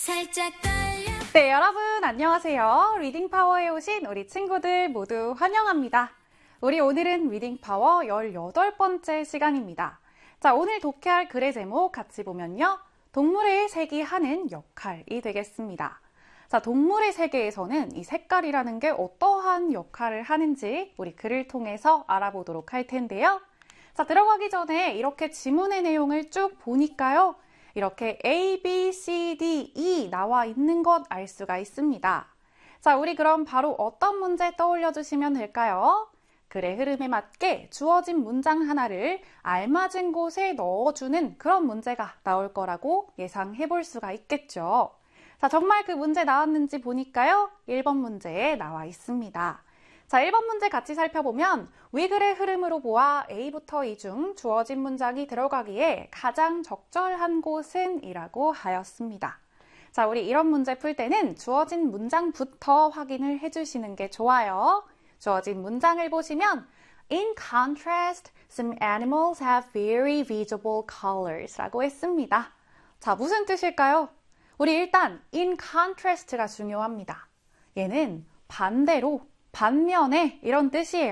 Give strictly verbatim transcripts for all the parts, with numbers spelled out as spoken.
살짝 떨려. 네, 여러분 안녕하세요. 리딩 파워에 오신 우리 친구들 모두 환영합니다. 우리 오늘은 리딩 파워 열여덟 번째 시간입니다. 자, 오늘 독해할 글의 제목 같이 보면요. 동물의 색이 하는 역할이 되겠습니다. 자, 동물의 세계에서는 이 색깔이라는 게 어떠한 역할을 하는지 우리 글을 통해서 알아보도록 할 텐데요. 자, 들어가기 전에 이렇게 지문의 내용을 쭉 보니까요. 이렇게 A, B, C, D, E 나와 있는 것 알 수가 있습니다. 자, 우리 그럼 바로 어떤 문제 떠올려 주시면 될까요? 글의 흐름에 맞게 주어진 문장 하나를 알맞은 곳에 넣어주는 그런 문제가 나올 거라고 예상해 볼 수가 있겠죠. 자, 정말 그 문제 나왔는지 보니까요. 일 번 문제에 나와 있습니다. 자, 일 번 문제 같이 살펴보면 위 글의 흐름으로 보아 A부터 E 중 주어진 문장이 들어가기에 가장 적절한 곳은 이라고 하였습니다. 자, 우리 이런 문제 풀 때는 주어진 문장부터 확인을 해주시는 게 좋아요. 주어진 문장을 보시면 In contrast, some animals have very visible colors 라고 했습니다. 자, 무슨 뜻일까요? 우리 일단 in contrast가 중요합니다. 얘는 반대로, 반면에 이런 뜻이에요.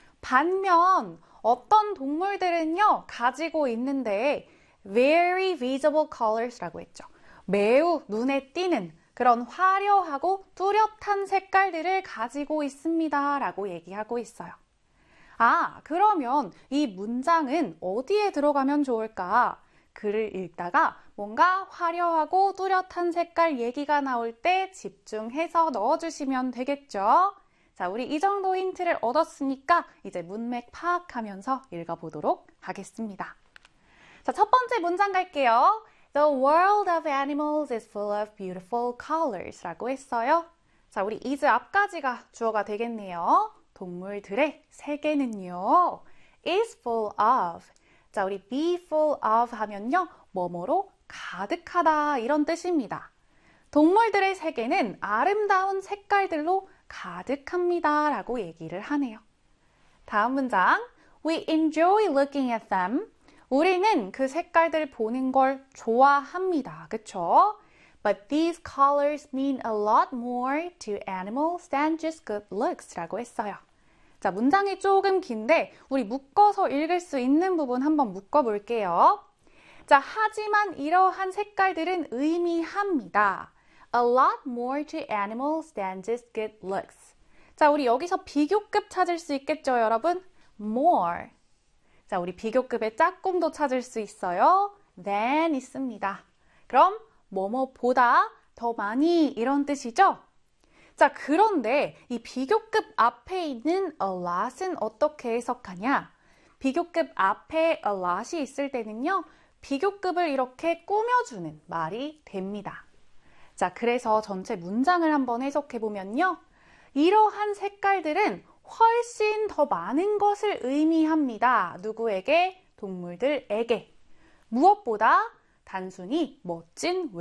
반면 어떤 동물들은요 가지고 있는데 very visible colors라고 했죠. 매우 눈에 띄는 그런 화려하고 뚜렷한 색깔들을 가지고 있습니다 라고 얘기하고 있어요. 아, 그러면 이 문장은 어디에 들어가면 좋을까? 글을 읽다가 뭔가 화려하고 뚜렷한 색깔 얘기가 나올 때 집중해서 넣어주시면 되겠죠? 자, 우리 이 정도 힌트를 얻었으니까 이제 문맥 파악하면서 읽어보도록 하겠습니다. 자, 첫 번째 문장 갈게요. The world of animals is full of beautiful colors 라고 했어요. 자, 우리 is 앞까지가 주어가 되겠네요. 동물들의 세계는요. is full of. 자, 우리 be full of 하면요. 뭐뭐로 가득하다 이런 뜻입니다. 동물들의 세계는 아름다운 색깔들로 가득합니다 라고 얘기를 하네요. 다음 문장. We enjoy looking at them. 우리는 그 색깔들 보는 걸 좋아합니다. 그쵸? But these colors mean a lot more to animals than just good looks 라고 했어요. 자, 문장이 조금 긴데 우리 묶어서 읽을 수 있는 부분 한번 묶어볼게요. 자, 하지만 이러한 색깔들은 의미합니다. A lot more to animals than just good looks. 자, 우리 여기서 비교급 찾을 수 있겠죠, 여러분? More. 자, 우리 비교급의 짝꿍도 찾을 수 있어요. than 있습니다. 그럼 뭐뭐보다 더 많이 이런 뜻이죠? 자, 그런데 이 비교급 앞에 있는 a lot은 어떻게 해석하냐? 비교급 앞에 a lot이 있을 때는요. 비교급을 이렇게 꾸며주는 말이 됩니다. 자, 그래서 전체 문장을 한번 해석해보면요. 이러한 색깔들은 훨씬 더 많은 것을 의미합니다. 누구에게? 동물들에게. 무엇보다 단순히 멋진